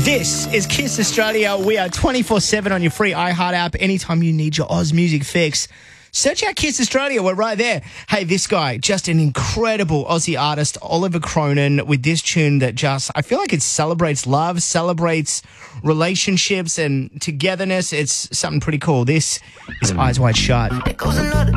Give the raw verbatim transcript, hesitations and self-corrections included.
This is Kiss Australia. We are twenty-four seven on your free iHeart app. Anytime you need your Oz music fix, search out Kiss Australia. We're right there. Hey, this guy, just an incredible Aussie artist, Oliver Cronin, with this tune that just, I feel like it celebrates love, celebrates relationships and togetherness. It's something pretty cool. This is Eyes Wide Shut. It goes another